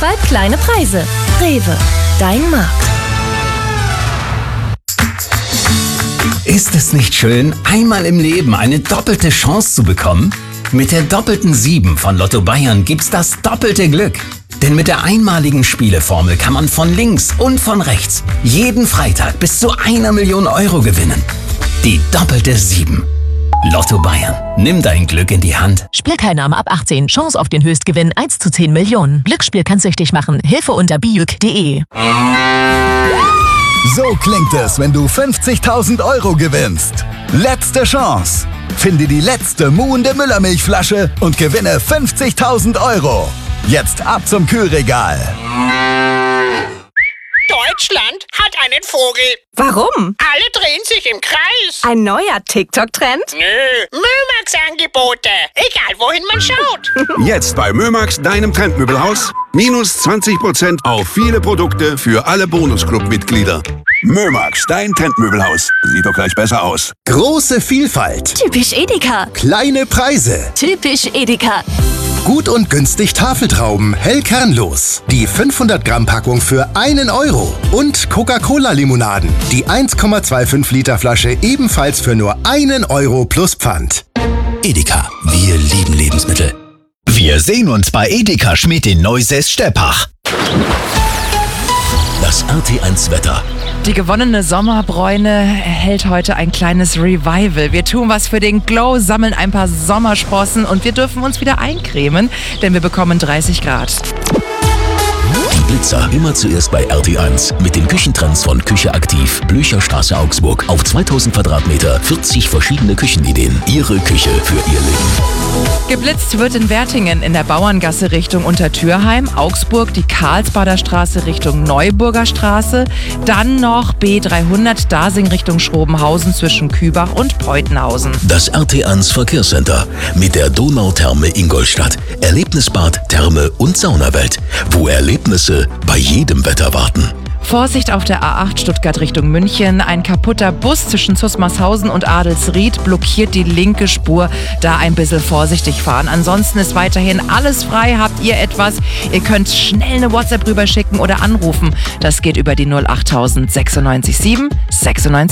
Vielfalt, kleine Preise. Rewe, dein Markt. Ist es nicht schön, einmal im Leben eine doppelte Chance zu bekommen? Mit der doppelten 7 von Lotto Bayern gibt's das doppelte Glück. Denn mit der einmaligen Spieleformel kann man von links und von rechts jeden Freitag bis zu 1 Million Euro gewinnen. Die doppelte 7. Lotto Bayern. Nimm dein Glück in die Hand. Spielteilnahme ab 18. Chance auf den Höchstgewinn 1 zu 10 Millionen. Glücksspiel kann süchtig machen. Hilfe unter bijuk.de. So klingt es, wenn du 50.000 Euro gewinnst. Letzte Chance. Finde die letzte muhende Müllermilchflasche und gewinne 50.000 Euro. Jetzt ab zum Kühlregal. Deutschland hat einen Vogel. Warum? Alle drehen sich im Kreis. Ein neuer TikTok-Trend? Nö, Mömax-Angebote. Egal, wohin man schaut. Jetzt bei Mömax, deinem Trendmöbelhaus. Minus 20% auf viele Produkte für alle Bonusclub-Mitglieder. Mömax, dein Trendmöbelhaus. Sieht doch gleich besser aus. Große Vielfalt. Typisch Edeka. Kleine Preise. Typisch Edeka. Gut und günstig Tafeltrauben, hell kernlos. Die 500 Gramm Packung für 1 Euro. Und Coca-Cola-Limonaden. Die 1,25 Liter Flasche ebenfalls für nur 1 Euro plus Pfand. Edeka, wir lieben Lebensmittel. Wir sehen uns bei Edeka Schmidt in Neusäß-Steppach. Das RT1 Wetter. Die gewonnene Sommerbräune erhält heute ein kleines Revival. Wir tun was für den Glow, sammeln ein paar Sommersprossen und wir dürfen uns wieder eincremen, denn wir bekommen 30 Grad. Die Blitzer immer zuerst bei RT1 mit den Küchentrends von Küche aktiv, Blücherstraße Augsburg. Auf 2000 Quadratmeter 40 verschiedene Küchenideen. Ihre Küche für Ihr Leben. Geblitzt wird in Wertingen in der Bauerngasse Richtung Untertürheim, Augsburg die Karlsbader Straße Richtung Neuburger Straße, dann noch B300 Dasing Richtung Schrobenhausen zwischen Kübach und Peutenhausen. Das RT1 Verkehrscenter mit der Donautherme Ingolstadt. Erlebnisbad, Therme und Saunawelt, wo Erlebnisse bei jedem Wetter warten. Vorsicht auf der A8 Stuttgart Richtung München. Ein kaputter Bus zwischen Zusmarshausen und Adelsried blockiert die linke Spur. Da ein bisschen vorsichtig fahren. Ansonsten ist weiterhin alles frei. Habt ihr etwas? Ihr könnt schnell eine WhatsApp rüberschicken oder anrufen. Das geht über die 08000 96 7 96